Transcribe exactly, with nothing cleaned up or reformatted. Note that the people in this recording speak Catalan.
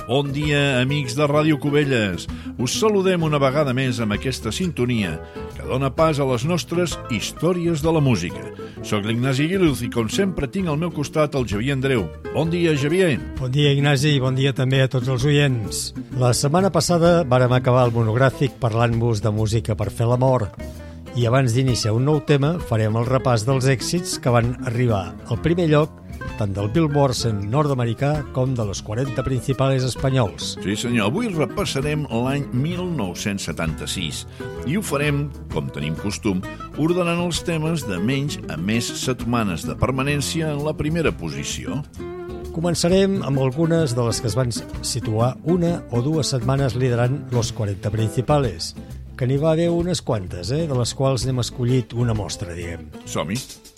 Bon dia, amics de Ràdio Cubelles. Us saludem una vegada més amb aquesta sintonia que dona pas a les nostres històries de la música. Soc l'Ignasi Guiluz i, com sempre, tinc al meu costat el Xavier Andreu. Bon dia, Xavier. Bon dia, Ignasi, i bon dia també a tots els oients. La setmana passada vàrem acabar el monogràfic parlant-vos de música per fer l'amor. I abans d'iniciar un nou tema, farem el repàs dels èxits que van arribar al primer lloc tant del Billboard cent nord-americà com de los quaranta principals espanyols. Sí, senyor. Avui repassarem l'any mil nou-cents setanta-sis i ho farem, com tenim costum, ordenant els temes de menys a més setmanes de permanència en la primera posició. Començarem amb algunes de les que es van situar una o dues setmanes liderant los quaranta principals, que n'hi va haver unes quantes, eh, de les quals n'hem escollit una mostra, diguem. Som-hi.